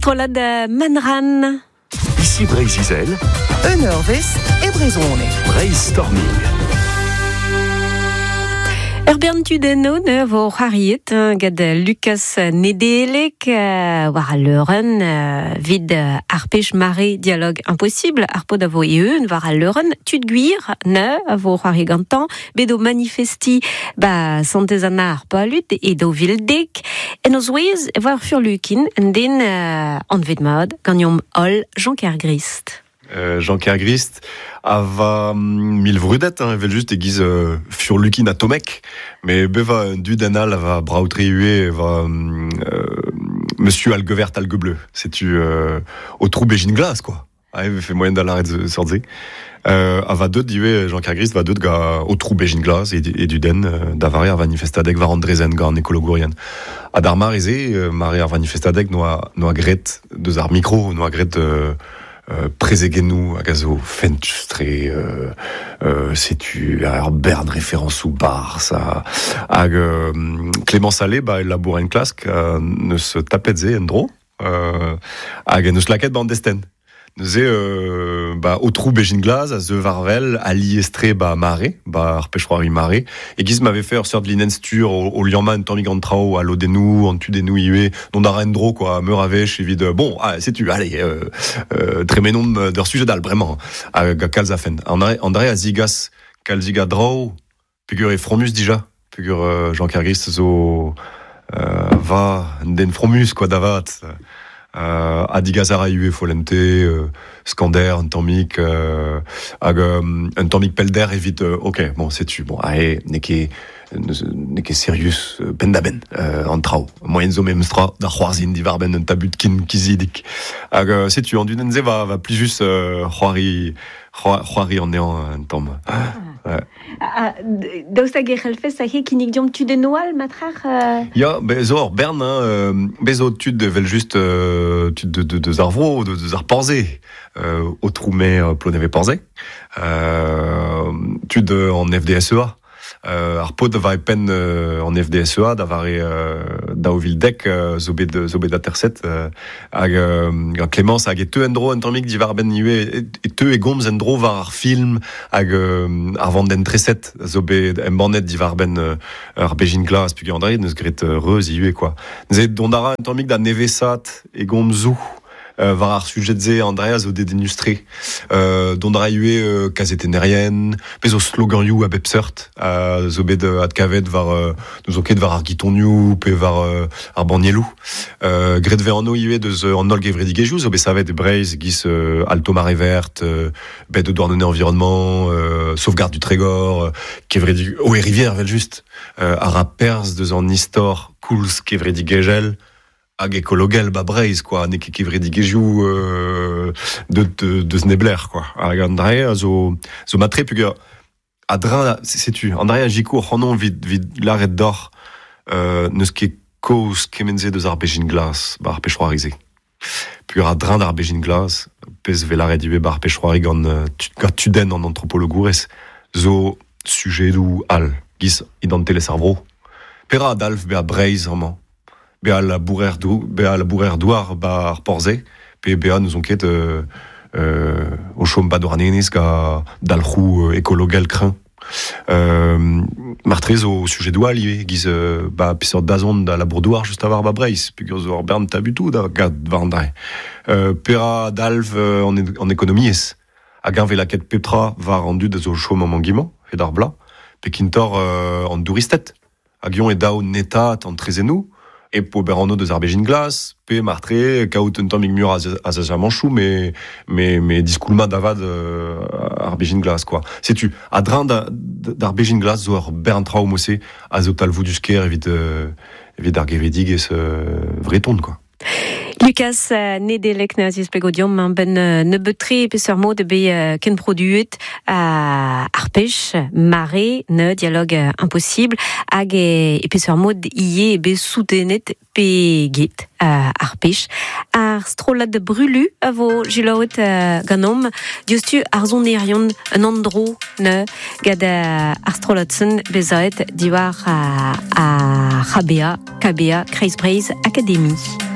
Strolad Manran. Ici Brésil, Eurvest et Brezone. Brainstorming. Tudeno ne vo c'hariet gad Lucas Nedelek war leuren vid arpech mare dialogue impossible arpo da vo eun war leuren tud gwir ne vo c'hari gantan bedo manifesti santezana arpo alut e do vildek en oz ouez war furlukin en den an vedmad ganyom ol Jean Kergrist. Jean Kergrist ava mil vrudet, evel just egiz furlukin a tomek, mais beva dudanal ava brautri ue ava monsieur algevert algebleu. C'est-tu au trou bégin glace, quoi. Ave fait moyen d'aller de sortir. Ava deud diwe Jean Kergrist va deud ga au trou bégin glace et duden davare ar manifestadek var andrezen ga an ekologourian. Ad ar mareze, mare ar manifestadek noa gret deus ar micro, noa gret Prézegenou, agazo, fenchstre, c'est-tu, ar bern référence ou bar, ça, Clément Salé, il laboure une classe, ne se tapetze, endro, ne se laquette bandesten. Neuze, au trou bégin glace, à ze varvel, à liestre, mare, ar pêcheroiri mare, et giz m'avait fait sur de l'inenstur, au lianman, tant migantrao, à l'odenou, en tudenou, iwe, non d'arendro, quoi, meuravech, évide, bon, sais-tu, allez, très ménom d'ar sujet d'al, vraiment, à kalzafen. En arrêt, à zigas, kalziga drao, pegur et fromus, déjà, pegur Jean Kergrist, zo, va, den fromus, quoi, davat, Adigazara ue folente, Skander, un tomic pelder évite, ok, bon, sais-tu, bon, neke serious, pendaben, en trao, moyenzo memstra, da c'hoarzin divarben, un tabut kin kizidik. Sais-tu, en dunenze va plus juste, c'hoari en néant, un tom. Ouais. Daoust hag ec'helfest a kinik diom tudenoal matrar Ya, zo bern, bezo tud vel just tud de zarvro, de zarporze, au troumet ploneve porze, tud en FDSEA. Ar pod va pen en FDSEA davare daovildek zobe da terset hag Clémence hag te endro un tammik divar ben iwe et te e gomz endro var ar film hag ar vanden treset zobe embornet divar ben ar bégin glas pug andre neus gret reuz iwe quoi. Neus dondara un tammik da nevesat e gomzou var ar sujetze Andreas o dedenustre dondra ue kazetenerien pez o slogan you a bepsert zo bet ad kavet var nous oket var ar gitonioù pe var ar bannielou gret ve anno ue deus an ol gevredigejou zo bet savet e breiz giz alto marée verte bet de douarnenez environnement sauvegarde du Trégor kevredig o e rivière vel just ar a perz deus an istor koulz kevredigejel hag ekologel breiz, quoi, ne ket vredigejou de znebler, quoi. Hag andrea, zo matre pugur, a dra, sais-tu, andrea jiko c'hanon vid laret d'or, neus ket koz kemenze deus ar bégin glas, ar pêcheroirize. Pugur a dra d'ar bégin glas, pez vel laret iwe ar pêcheroiri gant tuden an anthropologourez, zo sujedou al, giz idante les arvro. Pera adalf be a breiz, vraiment. Be a la bourer douar ar porze, pe be a nous onket o chom ba douarnenez ga dalc'hou ekologel kreñ. Martrez o sujet doual iwe, giz pisor dazon da labour douar just avar breiz, peogwir zo ar bern tabutou da gad varndre. Pera dalv en ekonomiez, hag ar velaket petra var an dud zo chom an mangiman, et ar bla, pe kintor an douristet, hag yon e dao netat an trezenou, et pour berano de arbégin glace, pe martre, kaout un tammig mur à zamanchou, mais discoulma d'avad arbégin glace, quoi. Sais-tu, à drin d'arbégin glace, zo ar bern trao mosse, a zo talvou du sker, evit ar gevedig et ce vrai ton, quoi. Lucas Nedelek na zispegodium ben nebeutri peseur mod be ken produit arpech mare ne dialogue impossible hag e peseur mod ie be soutenet pe git arpech ar strolad de brulu a vo gilaoet ganom diostu ar zonerion un andro ne gad ar stroladsen bezaet diwar a KBA Kreisbreis Academy.